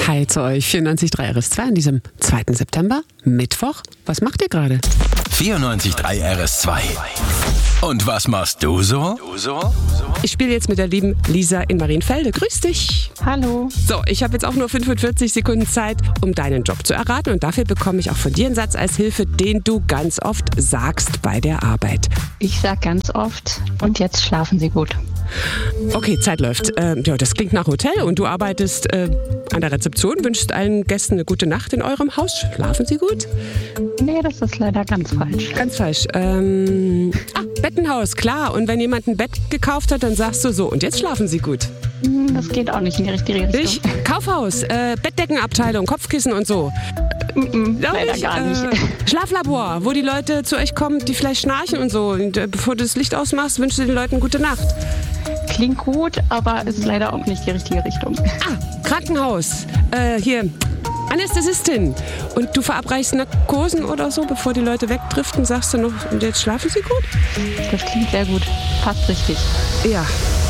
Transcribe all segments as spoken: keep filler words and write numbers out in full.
Hi zu euch, vierundneunzig Komma drei R S zwei an diesem zweiten September, Mittwoch. Was macht ihr gerade? vierundneunzig Komma drei R S zwei. Und was machst du so? Du so? Ich spiele jetzt mit der lieben Lisa in Marienfelde. Grüß dich. Hallo. So, ich habe jetzt auch nur fünfundvierzig Sekunden Zeit, um deinen Job zu erraten. Und dafür bekomme ich auch von dir einen Satz als Hilfe, den du ganz oft sagst bei der Arbeit. Ich sag ganz oft, und jetzt schlafen Sie gut. Okay, Zeit läuft. Ähm, ja, das klingt nach Hotel und du arbeitest äh, an der Rezeption, wünschst allen Gästen eine gute Nacht in eurem Haus. Schlafen sie gut? Nee, das ist leider ganz falsch. Ganz falsch. Ähm, ah, Bettenhaus, klar. Und wenn jemand ein Bett gekauft hat, dann sagst du so, und jetzt schlafen sie gut. Das geht auch nicht in die richtige Richtung. Ich, Kaufhaus, äh, Bettdeckenabteilung, Kopfkissen und so. Mm-mm, leider ich, gar nicht. Äh, Schlaflabor, wo die Leute zu euch kommen, die vielleicht schnarchen und so. Und, äh, bevor du das Licht ausmachst, wünschst du den Leuten gute Nacht. Klingt gut, aber ist leider auch nicht die richtige Richtung. Ah, Krankenhaus, äh, hier, Anästhesistin. Und du verabreichst Narkosen oder so, bevor die Leute wegdriften, sagst du noch, und jetzt schlafen sie gut? Das klingt sehr gut. Passt richtig. Ja.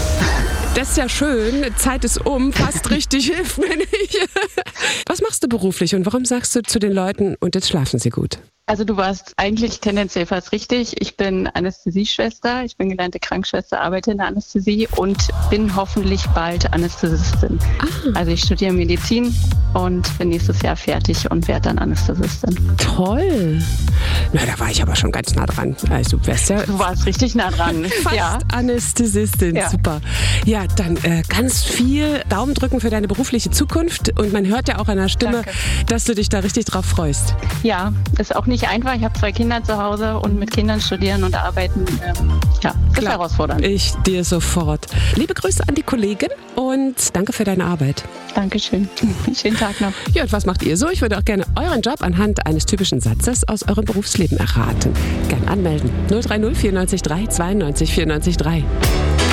Das ist ja schön, Zeit ist um, fast richtig, hilft mir nicht. Was machst du beruflich und warum sagst du zu den Leuten, und jetzt schlafen sie gut? Also du warst eigentlich tendenziell fast richtig. Ich bin Anästhesieschwester, ich bin gelernte Krankenschwester, arbeite in der Anästhesie und bin hoffentlich bald Anästhesistin. Ah. Also ich studiere Medizin und bin nächstes Jahr fertig und werde dann Anästhesistin. Toll. Na, da war ich aber schon ganz nah dran. Also du wärst ja... Du warst richtig nah dran. Fast ja. Anästhesistin, ja. Super. Ja, dann äh, ganz viel Daumen drücken für deine berufliche Zukunft und man hört ja auch an der Stimme, Danke. Dass du dich da richtig drauf freust. Ja, ist auch nicht nicht einfach. Ich habe zwei Kinder zu Hause und mit Kindern studieren und arbeiten, ähm, ja, ist Klar. herausfordernd. Ich dir sofort. Liebe Grüße an die Kollegin und danke für deine Arbeit. Dankeschön. Schönen Tag noch. Ja, und was macht ihr so? Ich würde auch gerne euren Job anhand eines typischen Satzes aus eurem Berufsleben erraten. Gern anmelden. null drei null vierundneunzig drei zweiundneunzig vierundneunzig drei.